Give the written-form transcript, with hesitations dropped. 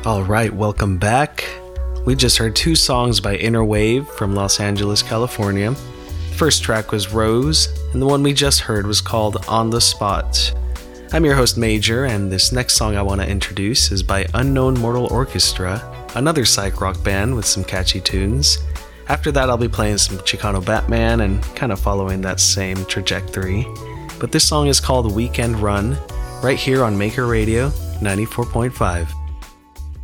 Alright, welcome back. We just heard two songs by Inner Wave from Los Angeles, California. The first track was Rose, and the one we just heard was called On the Spot. I'm your host Major, and this next song I want to introduce is by Unknown Mortal Orchestra, another psych rock band with some catchy tunes. After that I'll be playing some Chicano Batman and kind of following that same trajectory. But this song is called Weekend Run, right here on Maker Radio 94.5.